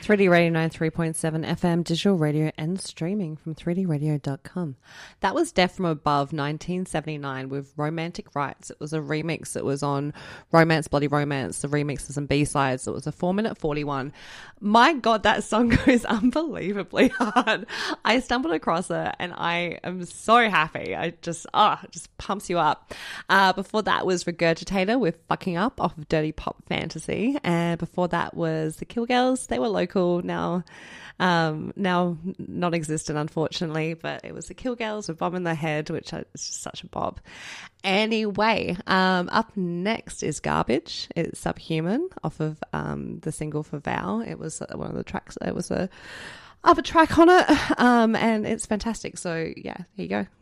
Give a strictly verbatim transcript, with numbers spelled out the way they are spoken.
three D Radio ninety-three point seven F M, digital radio and streaming from three d radio dot com. That was Death from Above, nineteen seventy-nine, with Romantic Rights. It was a remix that was on Romance Bloody Romance, the remixes and B-sides. It was a four minute forty-one. My God, that song goes unbelievably hard. I stumbled across it and I am so happy. I just, ah, oh, it just pumps you up. Uh, before that was Regurgitator with Fucking Up off of Dirty Pop Fantasy. And before that was the Kill Girls. They were local, now um, now non-existent, unfortunately, but it was the Kill Girls with Bomb in the Head, which is just such a bob. Anyway, um, up next is Garbage. It's Subhuman off of um, the single for Vow. It was one of the tracks. It was a other track on it, um, and it's fantastic. So yeah, here you go.